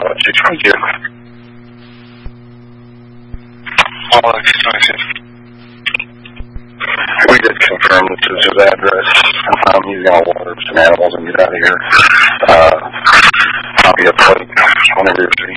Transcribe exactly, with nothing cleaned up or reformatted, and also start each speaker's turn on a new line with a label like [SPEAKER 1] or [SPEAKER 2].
[SPEAKER 1] Uh, she's right here. Oh, we did confirm this is his address. Um, he's going to water some animals and get out of here. Uh, I'll be up late whenever you're free.